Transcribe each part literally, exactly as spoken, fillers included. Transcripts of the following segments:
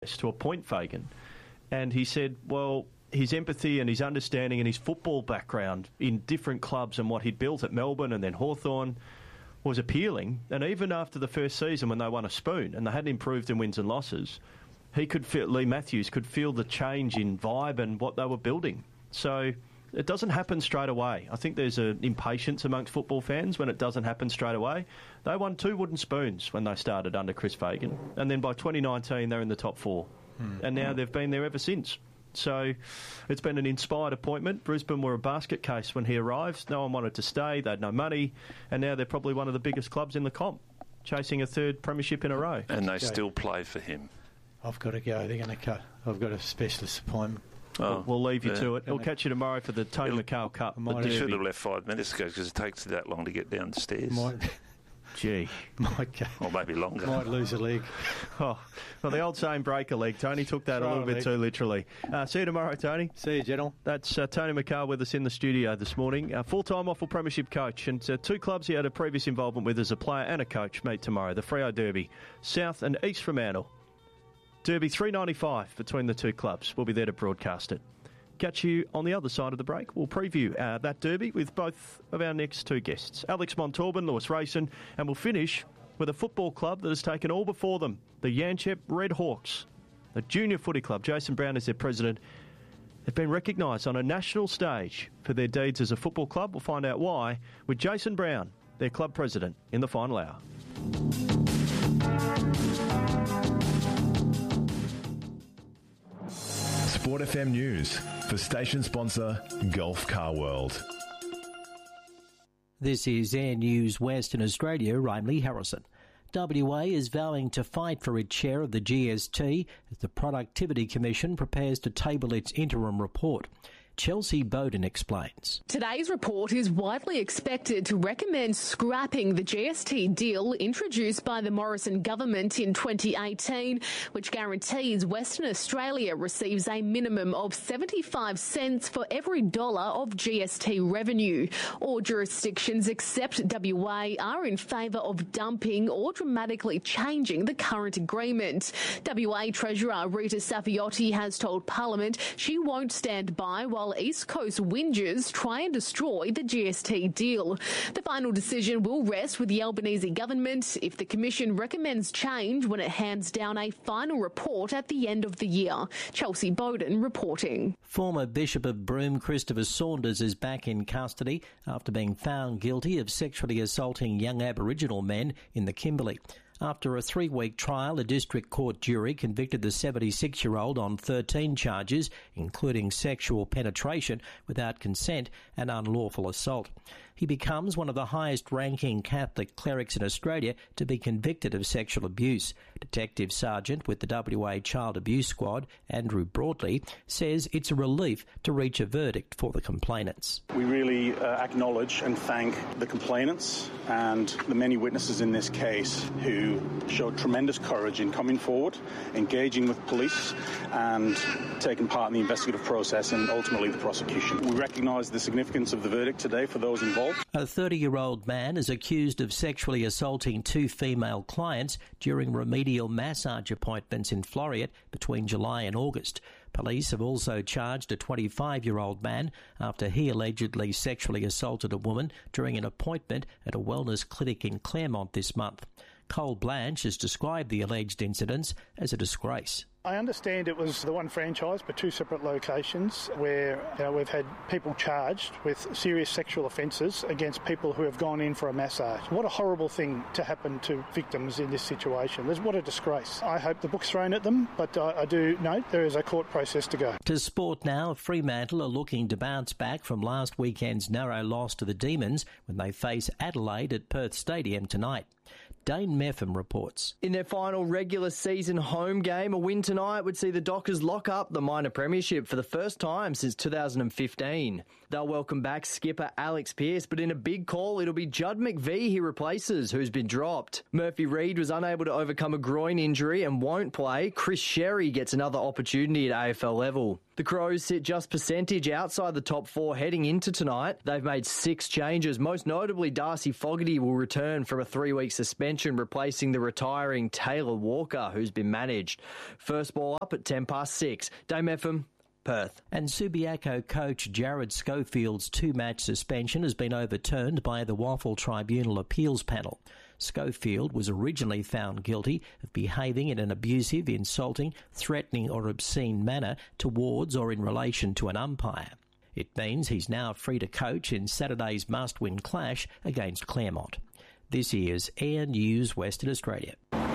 to appoint Fagan. And he said, well, his empathy and his understanding and his football background in different clubs and what he'd built at Melbourne and then Hawthorn was appealing. And even after the first season when they won a spoon and they hadn't improved in wins and losses, he could feel, Lee Matthews could feel the change in vibe and what they were building. So it doesn't happen straight away. I think there's an impatience amongst football fans when it doesn't happen straight away. They won two wooden spoons when they started under Chris Fagan. And then by twenty nineteen, they're in the top four. Hmm. And now they've been there ever since. So it's been an inspired appointment. Brisbane were a basket case when he arrived. No one wanted to stay. They had no money. And now they're probably one of the biggest clubs in the comp, chasing a third premiership in a row. And they still play for him. I've got to go. They're going to cut. I've got a specialist appointment. Oh, we'll, we'll leave you yeah. to it. We'll catch you tomorrow for the Tony McHale Cup. You should have left five minutes ago because it takes that long to get downstairs. Might, Gee. Might go. Or maybe longer. Might lose a leg. Oh, well, the old saying, break a leg. Tony took that Try a little bit leg. too literally. Uh, see you tomorrow, Tony. See you, General. That's uh, Tony McHale with us in the studio this morning. Uh, full-time Waffle Premiership coach. And uh, two clubs he had a previous involvement with as a player and a coach meet tomorrow. The Freo Derby, South and East Fremantle. Derby three ninety-five between the two clubs. We'll be there to broadcast it. Catch you on the other side of the break. We'll preview uh, that derby with both of our next two guests, Alex Montalban, Lewis Rayson, and we'll finish with a football club that has taken all before them, the Yanchep Red Hawks, a junior footy club. Jason Brown is their president. They've been recognised on a national stage for their deeds as a football club. We'll find out why with Jason Brown, their club president, in the final hour. Sport F M News for station sponsor Gulf Car World. This is Air News Western Australia. I'm Lee Harrison. W A is vowing to fight for its share of the G S T as the Productivity Commission prepares to table its interim report. Chelsea Bowden explains. Today's report is widely expected to recommend scrapping the G S T deal introduced by the Morrison government in twenty eighteen, which guarantees Western Australia receives a minimum of seventy-five cents for every dollar of G S T revenue. All jurisdictions except W A are in favour of dumping or dramatically changing the current agreement. W A Treasurer Rita Safiotti has told Parliament she won't stand by while East Coast whingers try and destroy the G S T deal. The final decision will rest with the Albanese government if the Commission recommends change when it hands down a final report at the end of the year. Chelsea Bowden reporting. Former Bishop of Broome Christopher Saunders is back in custody after being found guilty of sexually assaulting young Aboriginal men in the Kimberley. After a three-week trial, a district court jury convicted the seventy-six-year-old on thirteen charges, including sexual penetration without consent and unlawful assault. He becomes one of the highest-ranking Catholic clerics in Australia to be convicted of sexual abuse. Detective Sergeant with the W A Child Abuse Squad, Andrew Broadley, says it's a relief to reach a verdict for the complainants. We really uh, acknowledge and thank the complainants and the many witnesses in this case who showed tremendous courage in coming forward, engaging with police and taking part in the investigative process and ultimately the prosecution. We recognise the significance of the verdict today for those involved. A thirty-year-old man is accused of sexually assaulting two female clients during remedial massage appointments in Floreat between July and August. Police have also charged a twenty-five-year-old man after he allegedly sexually assaulted a woman during an appointment at a wellness clinic in Claremont this month. Cole Blanche has described the alleged incidents as a disgrace. I understand it was the one franchise but two separate locations where you know, we've had people charged with serious sexual offences against people who have gone in for a massage. What a horrible thing to happen to victims in this situation. What a disgrace. I hope the book's thrown at them, but I, I do note there is a court process to go. To sport now, Fremantle are looking to bounce back from last weekend's narrow loss to the Demons when they face Adelaide at Perth Stadium tonight. Dane Meffam reports. In their final regular season home game, a win tonight would see the Dockers lock up the minor premiership for the first time since two thousand fifteen. They'll welcome back skipper Alex Pearce, but in a big call, it'll be Judd McVie he replaces, who's been dropped. Murphy Reid was unable to overcome a groin injury and won't play. Chris Sherry gets another opportunity at A F L level. The Crows sit just percentage outside the top four heading into tonight. They've made six changes. Most notably, Darcy Fogarty will return from a three-week suspension, replacing the retiring Taylor Walker, who's been managed. First ball up at ten past six. Dame F M, Perth. And Subiaco coach Jared Schofield's two-match suspension has been overturned by the Waffle Tribunal Appeals Panel. Schofield was originally found guilty of behaving in an abusive, insulting, threatening or obscene manner towards or in relation to an umpire. It means he's now free to coach in Saturday's must-win clash against Claremont. This is Air News Western Australia.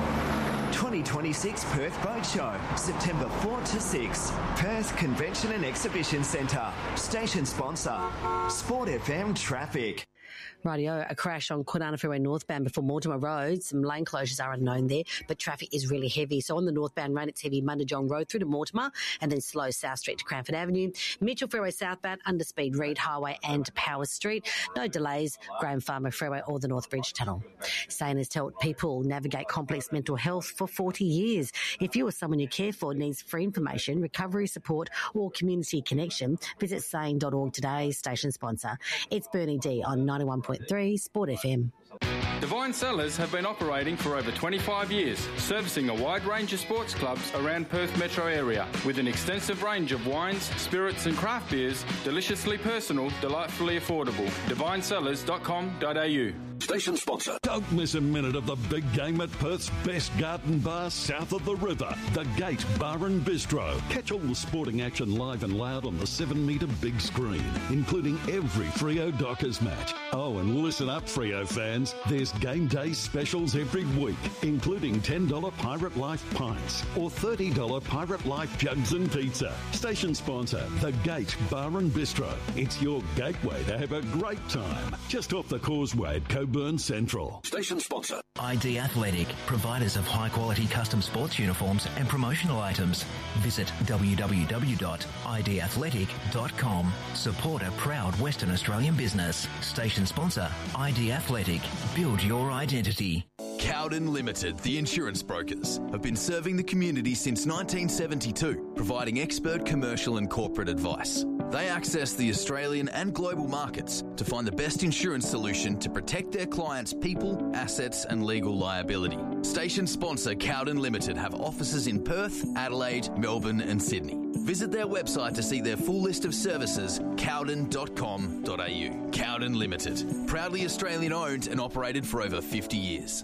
twenty twenty-six Perth Boat Show, September fourth to sixth. Perth Convention and Exhibition Centre. Station sponsor, Sport F M Traffic. Rightio, a crash on Kwinana Freeway northbound before Mortimer Road. Some lane closures are unknown there, but traffic is really heavy. So on the northbound run, it's heavy Mundajong Road through to Mortimer and then slow South Street to Cranford Avenue. Mitchell Freeway southbound, underspeed Reed Highway and Power Street. No delays, Graham Farmer Freeway or the North Bridge Tunnel. Sane has helped people navigate complex mental health for forty years. If you or someone you care for needs free information, recovery support or community connection, visit sane dot org today, station sponsor. It's Bernie D on ninety-one point three Sport F M. Divine Cellars have been operating for over twenty-five years, servicing a wide range of sports clubs around Perth metro area with an extensive range of wines, spirits and craft beers, deliciously personal, delightfully affordable. divine cellars dot com dot a u. Station sponsor. Don't miss a minute of the big game at Perth's best garden bar south of the river, the Gate Bar and Bistro. Catch all the sporting action live and loud on the seven metre big screen, including every Freo Dockers match. Oh, and listen up, Freo fans. There's game day specials every week, including ten dollars Pirate Life pints or thirty dollars Pirate Life jugs and pizza. Station sponsor, the Gate Bar and Bistro. It's your gateway to have a great time. Just off the causeway at Coburn Central. Station sponsor. I D Athletic, providers of high-quality custom sports uniforms and promotional items. Visit w w w dot i d athletic dot com. Support a proud Western Australian business. Station sponsor, I D Athletic. Build your identity. Cowden Limited, the insurance brokers, have been serving the community since nineteen seventy-two, providing expert commercial and corporate advice. They access the Australian and global markets to find the best insurance solution to protect their clients' people, assets and legal liability. Station sponsor Cowden Limited have offices in Perth, Adelaide, Melbourne and Sydney. Visit their website to see their full list of services, cowden dot com dot a u. Cowden Limited, proudly Australian owned and operated for over fifty years.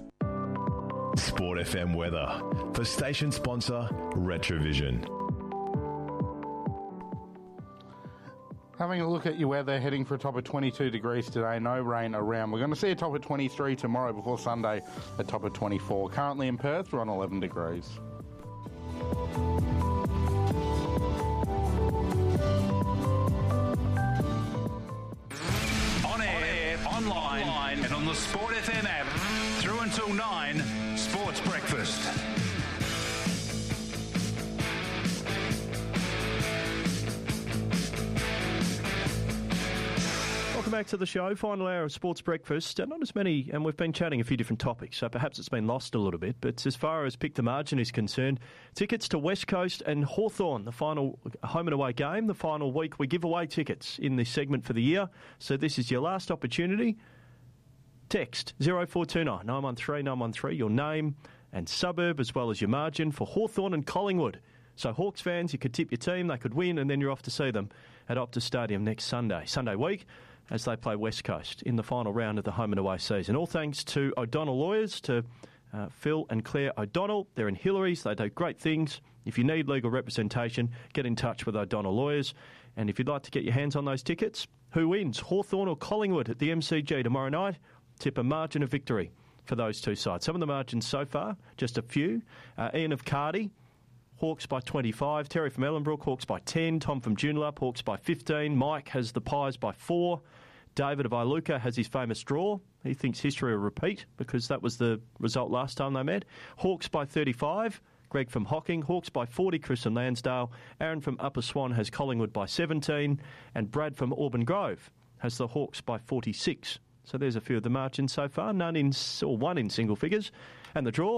Sport F M weather for station sponsor Retrovision. Having a look at your weather, heading for a top of twenty-two degrees today, no rain around. We're going to see a top of twenty-three tomorrow before Sunday, a top of twenty-four. Currently in Perth, we're on eleven degrees. On air, online, online, and on the Sport F M app, through until nine, Sports Breakfast. Welcome back to the show, final hour of Sports Breakfast. Uh, not as many, and we've been chatting a few different topics, so perhaps it's been lost a little bit, but as far as Pick the Margin is concerned, tickets to West Coast and Hawthorn, the final home and away game, the final week, we give away tickets in this segment for the year, so this is your last opportunity. Text zero four two nine, nine one three, nine one three, your name and suburb as well as your margin for Hawthorn and Collingwood. So Hawks fans, you could tip your team, they could win, and then you're off to see them at Optus Stadium next Sunday, Sunday week, as they play West Coast in the final round of the home and away season. All thanks to O'Donnell Lawyers, to uh, Phil and Claire O'Donnell. They're in Hillary's. They do great things. If you need legal representation, get in touch with O'Donnell Lawyers. And if you'd like to get your hands on those tickets, who wins, Hawthorn or Collingwood at the M C G tomorrow night? Tip a margin of victory for those two sides. Some of the margins so far, just a few. Uh, Ian of Cardi, Hawks by twenty-five. Terry from Ellenbrook, Hawks by ten. Tom from Joondalup, Hawks by fifteen. Mike has the Pies by four. David of Iluka has his famous draw. He thinks history will repeat because that was the result last time they met. Hawks by thirty-five. Greg from Hocking. Hawks by forty. Chris from Lansdale. Aaron from Upper Swan has Collingwood by seventeen. And Brad from Auburn Grove has the Hawks by forty-six. So there's a few of the margins so far. None in, or one in single figures. And the draw,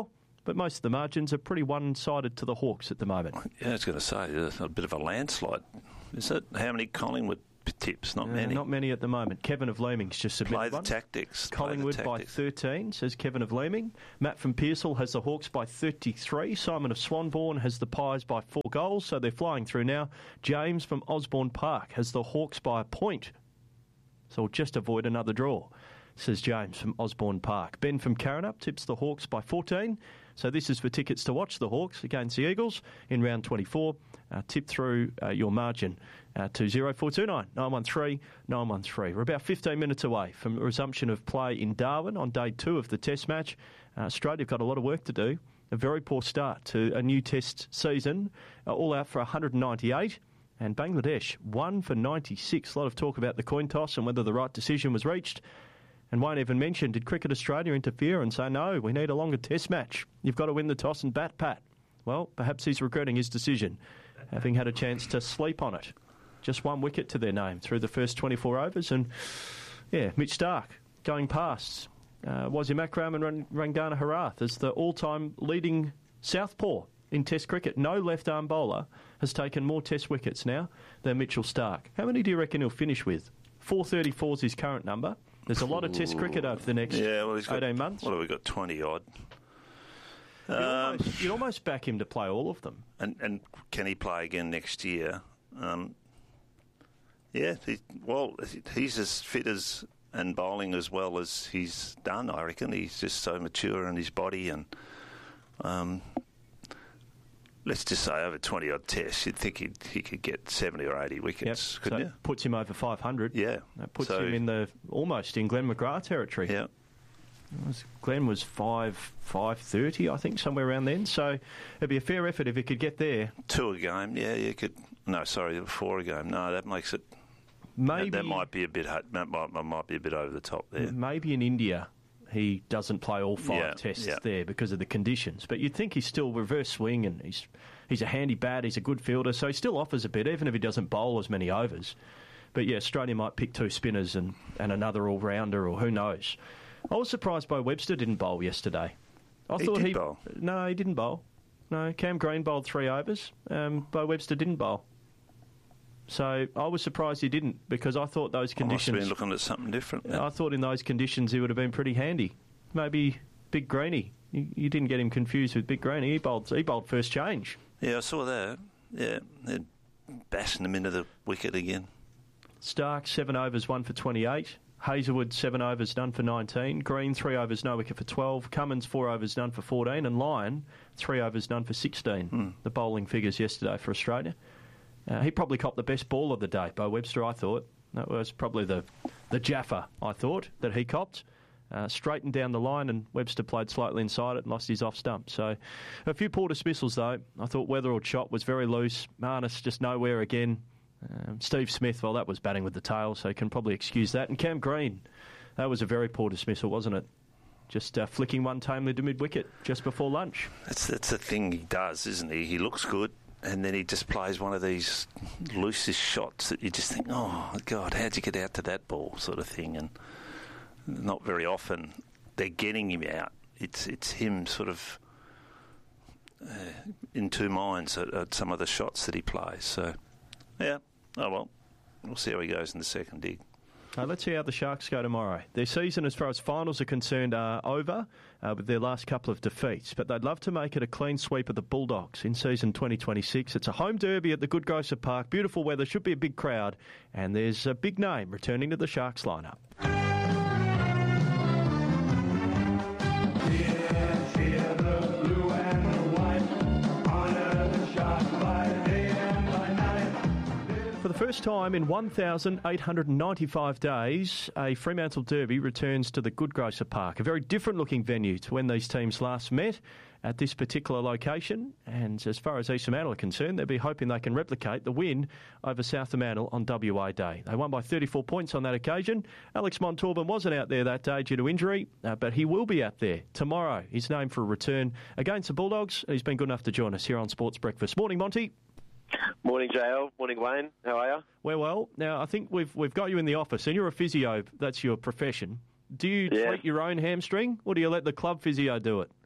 but most of the margins are pretty one-sided to the Hawks at the moment. Yeah, I was going to say, there's a bit of a landslide. Is it? How many Collingwood tips? Not Uh, many. Not many at the moment. Kevin of Leaming's just submitted Play the one. tactics. Play the Collingwood by tactics. thirteen, says Kevin of Leaming. Matt from Pearsall has the Hawks by thirty-three. Simon of Swanbourne has the Pies by four goals, so they're flying through now. James from Osborne Park has the Hawks by a point, so we'll just avoid another draw, says James from Osborne Park. Ben from Carrinup tips the Hawks by fourteen. So this is for tickets to watch the Hawks against the Eagles in round twenty-four. Uh, tip through uh, your margin uh, to zero four two nine, nine one three, nine one three. We're about fifteen minutes away from the resumption of play in Darwin on day two of the Test match. Uh, Australia have got a lot of work to do. A very poor start to a new Test season, uh, all out for one hundred ninety-eight. And Bangladesh, one for ninety-six. A lot of talk about the coin toss and whether the right decision was reached. And Wayne even mentioned, did Cricket Australia interfere and say, no, we need a longer Test match. You've got to win the toss and bat, Pat. Well, perhaps he's regretting his decision, having had a chance to sleep on it. Just one wicket to their name through the first twenty-four overs. And, yeah, Mitch Starc going past uh, Wasim Akram and Rangana Herath as the all-time leading southpaw in Test cricket. No left-arm bowler has taken more Test wickets now than Mitchell Starc. How many do you reckon he'll finish with? four thirty-four is his current number. There's a lot of Test cricket over the next yeah, well, he's got, eighteen months. What have we got, twenty-odd? You'd, um, almost, you'd almost back him to play all of them. And, and can he play again next year? Um, yeah, he, well, he's as fit as and bowling as well as he's done, I reckon. He's just so mature in his body and... Um, let's just say over twenty-odd tests, you'd think he'd, he could get seventy or eighty wickets, yep. couldn't so you? Puts him over five hundred. Yeah. That puts so, him in the almost in Glenn McGrath territory. Yeah. Was, Glenn was five five thirty, I think, somewhere around then. So it'd be a fair effort if he could get there. Two a game, yeah, you could. No, sorry, four a game. No, that makes it. Maybe that, that might be a bit. That might, might be a bit over the top there. Maybe in India he doesn't play all five yeah, tests yeah. there because of the conditions. But you'd think he's still reverse swing and he's he's a handy bat, he's a good fielder, so he still offers a bit, even if he doesn't bowl as many overs. But yeah, Australia might pick two spinners and, and another all-rounder, or who knows. I was surprised Bo Webster didn't bowl yesterday. I he thought did he bowl. No, he didn't bowl. No, Cam Green bowled three overs. Um, Bo Webster didn't bowl. So I was surprised he didn't, because I thought those conditions... I must have been looking at something different. Then. I thought in those conditions he would have been pretty handy. Maybe Big Greenie. You, you didn't get him confused with Big Greenie. He bowled, he bowled first change. Yeah, I saw that. Yeah, they're bashing him into the wicket again. Stark, seven overs, one for twenty-eight. Hazelwood, seven overs, none for nineteen. Green, three overs, no wicket for twelve. Cummins, four overs, none for fourteen. And Lyon, three overs, none for sixteen. Hmm. The bowling figures yesterday for Australia. Uh, he probably copped the best ball of the day, Bo Webster, I thought. That was probably the, the Jaffa, I thought, that he copped. Uh, straightened down the line, and Webster played slightly inside it and lost his off stump. So a few poor dismissals, though. I thought Weatherald shot was very loose. Marnus just nowhere again. Um, Steve Smith, well, that was batting with the tail, so you can probably excuse that. And Cam Green, that was a very poor dismissal, wasn't it? Just uh, flicking one tamely to mid-wicket just before lunch. That's, that's the thing he does, isn't he? He looks good, and then he just plays one of these loosest shots that you just think, oh, God, how'd you get out to that ball, sort of thing. And not very often they're getting him out. It's it's him sort of uh, in two minds at, at some of the shots that he plays. So, yeah, oh well, we'll see how he goes in the second dig. Uh, let's see how the Sharks go tomorrow. Their season, as far as finals are concerned, are over uh, with their last couple of defeats. But they'd love to make it a clean sweep of the Bulldogs in season twenty twenty-six. It's a home derby at the Good Grocer Park. Beautiful weather, should be a big crowd. And there's a big name returning to the Sharks lineup. For the first time in one thousand eight hundred ninety-five days, a Fremantle Derby returns to the Good Grocer Park, a very different looking venue to when these teams last met at this particular location. And as far as East Fremantle are concerned, they'll be hoping they can replicate the win over South Fremantle on W A Day. They won by thirty-four points on that occasion. Alex Montalban wasn't out there that day due to injury, uh, but he will be out there tomorrow. He's named for a return against the Bulldogs. He's been good enough to join us here on Sports Breakfast. Morning, Monty. Morning, J L. Morning, Wayne. How are you? Well, well. Now, I think we've we've got you in the office, and you're a physio. That's your profession. Do you yeah. treat your own hamstring, or do you let the club physio do it?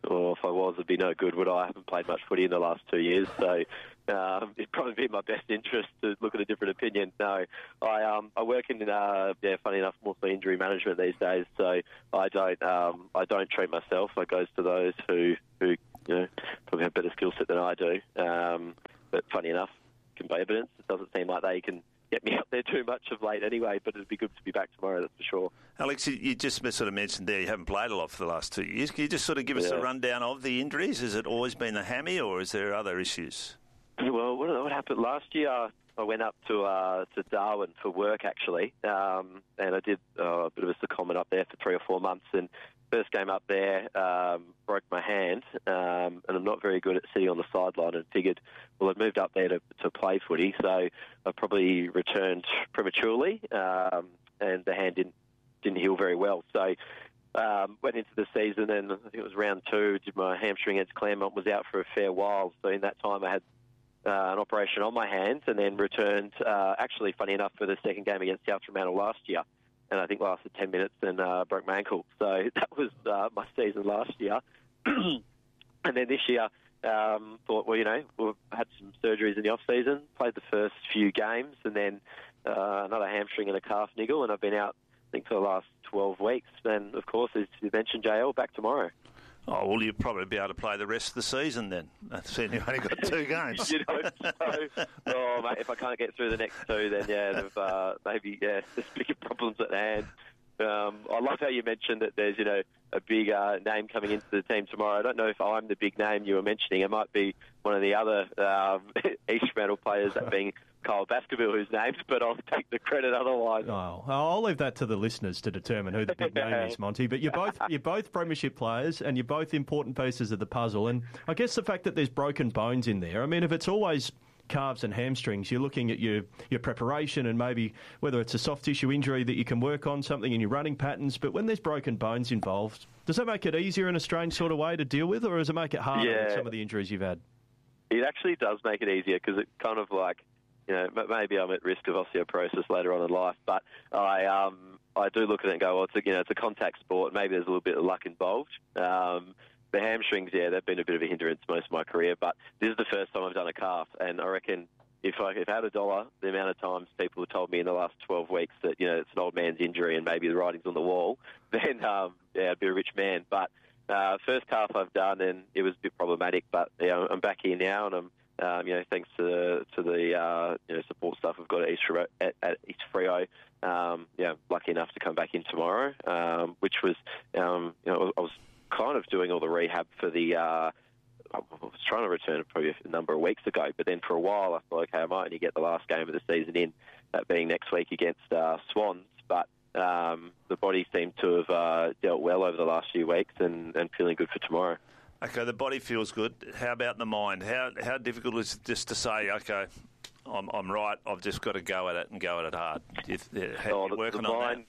or if I was, it'd be no good, would I? I haven't played much footy in the last two years, so um, it'd probably be in my best interest to look at a different opinion. No, I um, I work in, uh, yeah, funny enough, mostly injury management these days, so I don't um, I don't treat myself. It goes to those who, who you know, probably have better skill set than I do. Um, but funny enough, can be evidence. It doesn't seem like they can get me up there too much of late anyway, but it'd be good to be back tomorrow, that's for sure. Alex, you just sort of mentioned there you haven't played a lot for the last two years. Can you just sort of give us Yeah. a rundown of the injuries? Has it always been the hammy, or is there other issues? Well, what, what happened last year? I went up to uh, to Darwin for work, actually, um, and I did uh, a bit of a secondment up there for three or four months. And first game up there, um, broke my hand, um, and I'm not very good at sitting on the sideline, and figured, well, I'd moved up there to, to play footy, so I probably returned prematurely, um, and the hand didn't didn't heal very well. So um, went into the season, and I think it was round two, did my hamstring against Claremont, was out for a fair while. So in that time I had uh, an operation on my hands, and then returned, uh, actually, funny enough, for the second game against South Fremantle last year. And I think lasted ten minutes and uh, broke my ankle. So that was uh, my season last year. And then this year, um, thought, well, you know, we've had some surgeries in the off-season, played the first few games, and then uh, another hamstring and a calf niggle, and I've been out, I think, for the last twelve weeks. And, of course, as you mentioned, J L, back tomorrow. Oh, well, you'll probably be able to play the rest of the season then. Seeing you've only got two games. You know, so, oh, mate, if I can't get through the next two, then, yeah, uh, maybe, yeah, there's bigger problems at hand. Um, I love how you mentioned that there's, you know, a big uh, name coming into the team tomorrow. I don't know if I'm the big name you were mentioning. It might be one of the other um, East Fremantle players, that being Kyle Baskerville, who's named, but I'll take the credit otherwise. Oh, I'll leave that to the listeners to determine who the big name is, Monty. But you're both you're both premiership players, and you're both important pieces of the puzzle. And I guess the fact that there's broken bones in there. I mean, if it's always calves and hamstrings, you're looking at your, your preparation and maybe whether it's a soft tissue injury that you can work on, something in your running patterns. But when there's broken bones involved, does that make it easier in a strange sort of way to deal with, or does it make it harder Yeah. with some of the injuries you've had? It actually does make it easier, because it kind of like, you know, maybe I'm at risk of osteoporosis later on in life, but I um, I do look at it and go, well, it's a, you know, it's a contact sport. Maybe there's a little bit of luck involved. Um, the hamstrings, yeah, they've been a bit of a hindrance most of my career, but this is the first time I've done a calf, and I reckon if I, if I had a dollar, the amount of times people have told me in the last twelve weeks that, you know, it's an old man's injury and maybe the writing's on the wall, then, um, yeah, I'd be a rich man. But uh, first calf I've done, and it was a bit problematic, but, you know, I'm back here now, and I'm, Um, you know, thanks to to the uh, you know, support stuff we've got at East, at, at East Freo. Um, yeah, lucky enough to come back in tomorrow, um, which was, um, you know, I was kind of doing all the rehab for the. Uh, I was trying to return probably a number of weeks ago, but then for a while I thought, okay, I might only get the last game of the season in, that being next week against uh, Swans. But um, the body seemed to have uh, dealt well over the last few weeks, and, and feeling good for tomorrow. Okay, the body feels good. How about the mind? How how difficult is it just to say, okay, I'm I'm right, I've just got to go at it and go at it hard? You, Oh, you're the, working the on mind,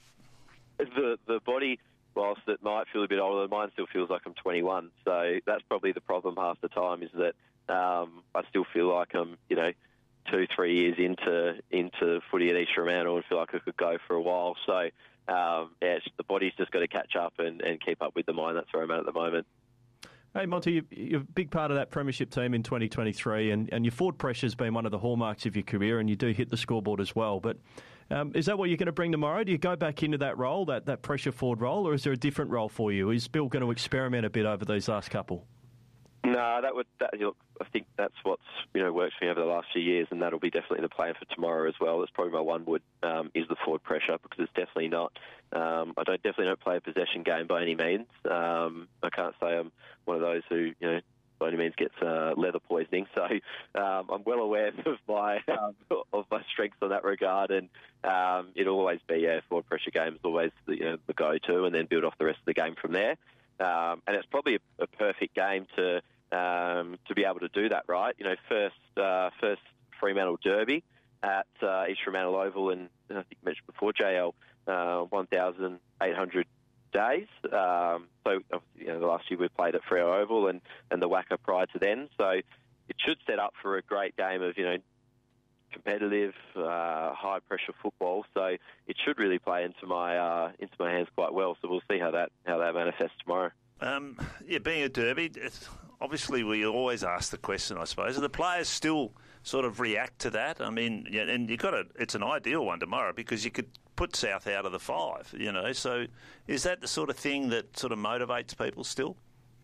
the the body, whilst it might feel a bit older, the mind still feels like I'm twenty-one. So that's probably the problem half the time, is that um, I still feel like I'm, you know, two, three years into into footy at East Fremantle, and feel like I could go for a while. So um, yeah, it's, the body's just got to catch up and, and keep up with the mind. That's where I'm at at the moment. Hey, Monty, you're a big part of that premiership team in twenty twenty-three, and, and your forward pressure's been one of the hallmarks of your career, and you do hit the scoreboard as well. But um, is that what you're going to bring tomorrow? Do you go back into that role, that, that pressure forward role, or is there a different role for you? Is Bill going to experiment a bit over these last couple? No, that would. That, look, I think that's what's, you know, worked for me over the last few years, and that'll be definitely the plan for tomorrow as well. That's probably my one would um, is the forward pressure, because it's definitely not. Um, I don't definitely don't play a possession game by any means. Um, I can't say I'm one of those who, you know, by any means gets uh, leather poisoning. So um, I'm well aware of my um, of my strengths in that regard, and um, it'll always be yeah, forward pressure games, always the, you know, the go-to, and then build off the rest of the game from there. Um, and it's probably a, a perfect game to um, to be able to do that, right? You know, first uh, first Fremantle Derby at uh, East Fremantle Oval, and I think you mentioned before, J L, uh, one thousand eight hundred days. Um, so, you know, the last year we played at Freo Oval, and, and the Wacker prior to then. So it should set up for a great game of, you know, competitive, uh, high-pressure football. So it should really play into my uh, into my hands quite well. So we'll see how that how that manifests tomorrow. Um, yeah, being a derby, it's, obviously we always ask the question, I suppose, do the players still sort of react to that? I mean, yeah, and you got a, it's an ideal one tomorrow because you could put South out of the five, you know. So is that the sort of thing that sort of motivates people still?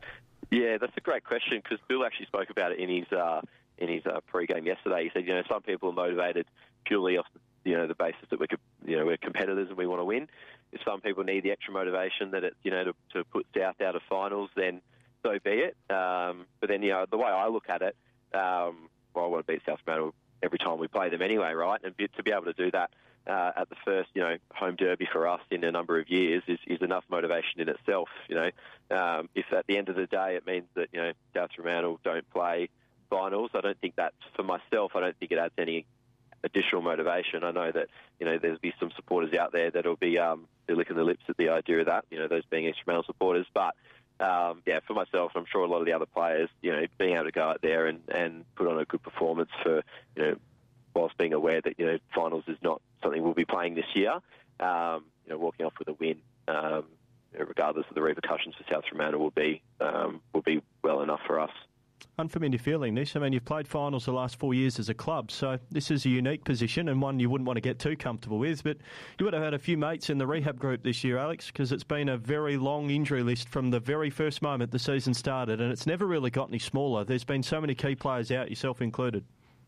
Yeah, that's a great question because Bill actually spoke about it in his uh, in his uh, pre-game yesterday. He said, you know, some people are motivated purely off the, you know, the basis that we're you know we're competitors and we want to win. If some people need the extra motivation that it's you know to, to put South out of finals, then so be it. Um, but then you know the way I look at it, um, well, I want to beat South Fremantle every time we play them anyway, right? And be, to be able to do that uh, at the first you know home derby for us in a number of years is, is enough motivation in itself. You know, um, if at the end of the day it means that you know South Fremantle don't play finals, I don't think that's for myself. I don't think it adds any additional motivation. I know that you know there'll be some supporters out there that'll be um, they're licking their lips at the idea of that. You know, those being East Fremantle supporters, but um, yeah, for myself, I'm sure a lot of the other players, you know, being able to go out there and, and put on a good performance for you know, whilst being aware that you know finals is not something we'll be playing this year. Um, you know, walking off with a win, um, regardless of the repercussions for South Fremantle, will be um, will be well enough for us. Unfamiliar feeling, this. I mean, you've played finals the last four years as a club, so this is a unique position and one you wouldn't want to get too comfortable with. But you would have had a few mates in the rehab group this year, Alex, because it's been a very long injury list from the very first moment the season started, and it's never really got any smaller. There's been so many key players out, yourself included.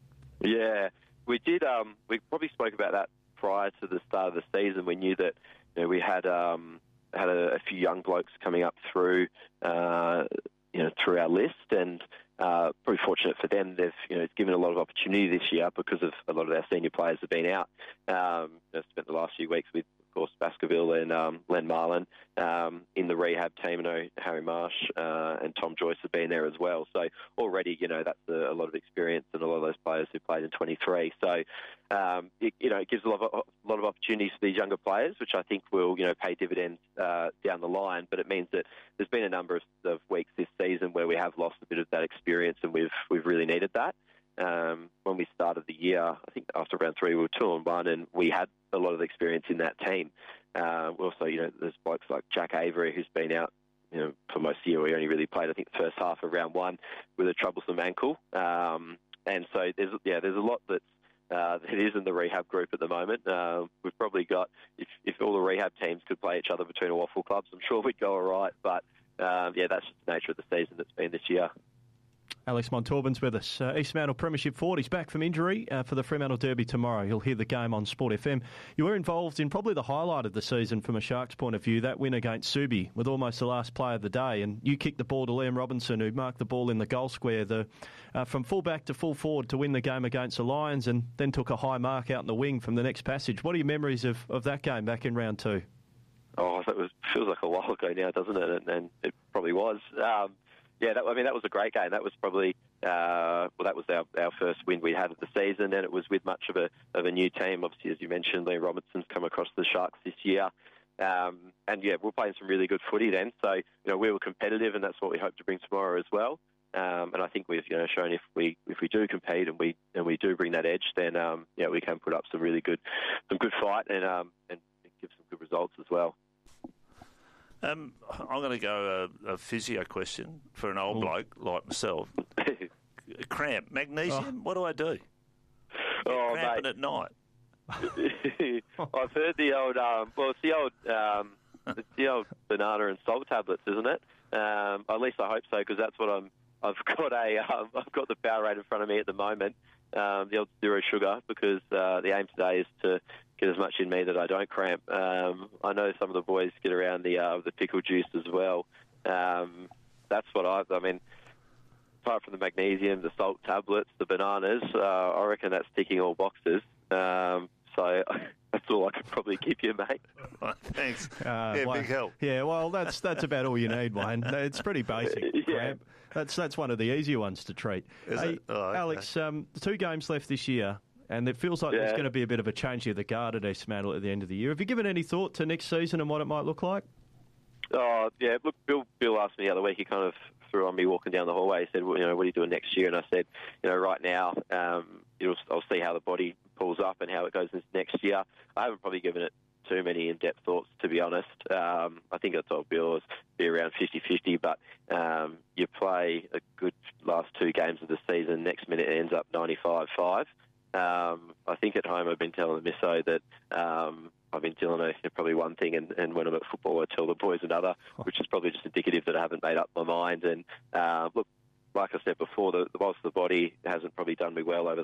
Yeah, we did. Um, we probably spoke about that prior to the start of the season. We knew that you know, we had um, had a, a few young blokes coming up through, uh, you know, through our list, and Uh, pretty fortunate for them. They've you know given a lot of opportunity this year because of a lot of our senior players have been out. Um, I've spent the last few weeks with, of course, Baskerville and um, Len Marlin um, in the rehab team. I know Harry Marsh uh, and Tom Joyce have been there as well. So already, you know, that's a, a lot of experience and a lot of those players who played in twenty-three. So um, it, you know, it gives a lot of a lot of opportunities for these younger players, which I think will you know pay dividends uh, down the line. But it means that there's been a number of, of weeks this season where we have lost a bit of that experience, and we've we've really needed that. Um, when we started the year, I think after round three we were two and one, and we had a lot of experience in that team. Uh, also, you know, there's blokes like Jack Avery who's been out, you know, for most of the year. We only really played, I think, the first half of round one with a troublesome ankle. Um, and so there's yeah, there's a lot that's uh, that is in the rehab group at the moment. Uh, we've probably got if if all the rehab teams could play each other between all four clubs, I'm sure we'd go all right. But um, yeah, that's just the nature of the season that's been this year. Alex Montalban's with us. Uh, East Fremantle Premiership forward. He's back from injury uh, for the Fremantle Derby tomorrow. He'll hear the game on Sport F M. You were involved in probably the highlight of the season from a Sharks point of view, that win against Subi with almost the last play of the day. And you kicked the ball to Liam Robinson, who marked the ball in the goal square the, uh, from full back to full forward to win the game against the Lions, and then took a high mark out in the wing from the next passage. What are your memories of, of that game back in round two? Oh, it was, feels like a while ago now, doesn't it? And, and it probably was. Um, yeah, that, I mean, that was a great game. That was probably... Uh, well, that was our, our first win we had of the season, and it was with much of a of a new team. Obviously, as you mentioned, Liam Robinson's come across the Sharks this year, um, and yeah, we're playing some really good footy then. So you know, we were competitive, and that's what we hope to bring tomorrow as well. Um, and I think we've you know shown if we if we do compete and we and we do bring that edge, then um, yeah, we can put up some really good some good fight and um, and give some good results as well. Um, I'm going to go a, a physio question for an old Ooh. bloke like myself. Cramp, magnesium. Oh. What do I do? Oh, cramping mate. at night. I've heard the old. Um, well, it's the old. Um, it's the old banana and salt tablets, isn't it? Um, at least I hope so, because that's what I'm. I've got a. Um, I've got the Powerade in front of me at the moment. Um, the old zero sugar, because uh, the aim today is to get as much in me that I don't cramp. Um, I know some of the boys get around the uh, the pickle juice as well. Um, that's what I. I mean, apart from the magnesium, the salt tablets, the bananas, uh, I reckon that's ticking all boxes. Um, so that's all I could probably give you, mate. Thanks. Uh, yeah, well, big help. Yeah, well, that's that's about all you need, Wayne. It's pretty basic. Yeah. Cramp. That's that's one of the easier ones to treat. Is hey, it? Oh, okay. Alex, um, the two games left this year, and it feels like Yeah. there's going to be a bit of a change of the guard at East Fremantle at the end of the year. Have you given any thought to next season and what it might look like? Oh, yeah. Look, Bill, Bill asked me the other week. He kind of threw on me walking down the hallway. He said, well, you know, what are you doing next year? And I said, you know, right now, um, it'll, I'll see how the body pulls up and how it goes into next year. I haven't probably given it too many in-depth thoughts, to be honest. Um, I think it's obvious be around fifty-fifty, but um, you play a good last two games of the season. Next minute it ends up ninety-five five. Um, I think at home I've been telling the misso that um, I've been telling her probably one thing, and, and when I'm at football I tell the boys another, which is probably just indicative that I haven't made up my mind. And uh, look, like I said before, the, whilst the body hasn't probably done me well over